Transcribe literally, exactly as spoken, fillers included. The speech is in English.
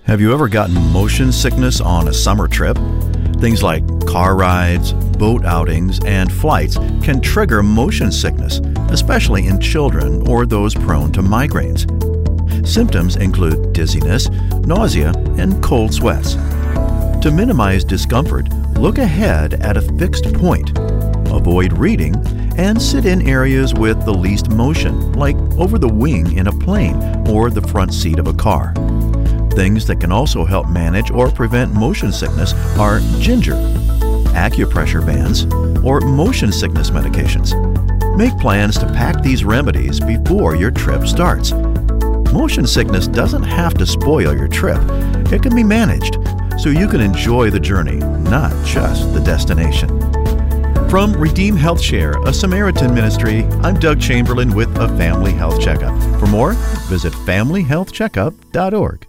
Have you ever gotten motion sickness on a summer trip? Things like car rides, boat outings, and flights can trigger motion sickness, especially in children or those prone to migraines. Symptoms include dizziness, nausea, and cold sweats. To minimize discomfort, look ahead at a fixed point. Avoid reading and sit in areas with the least motion, like over the wing in a plane or the front seat of a car. Things that can also help manage or prevent motion sickness are ginger, acupressure bands, or motion sickness medications. Make plans to pack these remedies before your trip starts. Motion sickness doesn't have to spoil your trip. It can be managed so you can enjoy the journey, not just the destination. From Redeem Health Share, a Samaritan ministry, I'm Doug Chamberlain with a Family Health Checkup. For more, visit family health checkup dot org.